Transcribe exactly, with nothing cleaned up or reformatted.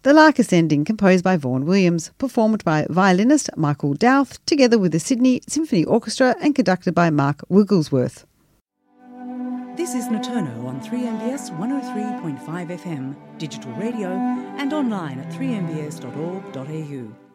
The Lark Ascending, composed by Vaughan Williams, performed by violinist Michael Douth, together with the Sydney Symphony Orchestra and conducted by Mark Wigglesworth. This is Natono on three M B S one oh three point five F M, digital radio and online at three m b s dot org dot a u.